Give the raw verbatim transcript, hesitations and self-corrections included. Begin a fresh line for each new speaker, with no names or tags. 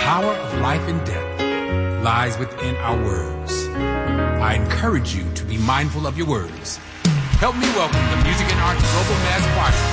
power of life and death lies within our words. I encourage you to be mindful of your words. Help me welcome the Music and Arts Global Mass Choir